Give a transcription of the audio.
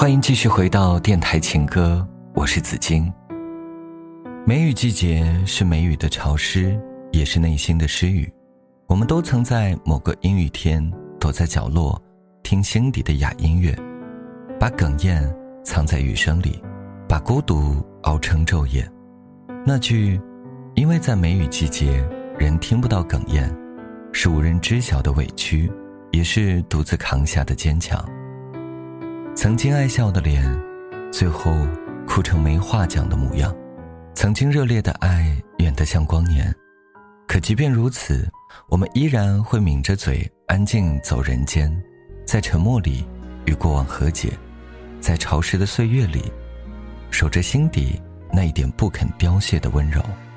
欢迎继续回到电台情歌，我是子金。梅雨季节是梅雨的潮湿，也是内心的失语。我们都曾在某个阴雨天躲在角落，听心底的哑音乐，把哽咽藏在雨声里，把孤独熬成昼夜。那句因为在梅雨季节人听不到哽咽，是无人知晓的委屈，也是独自扛下的坚强。曾经爱笑的脸，最后哭成没话讲的模样。曾经热烈的爱，远得像光年。可即便如此，我们依然会抿着嘴安静走人间，在沉默里与过往和解，在潮湿的岁月里守着心底那一点不肯凋谢的温柔。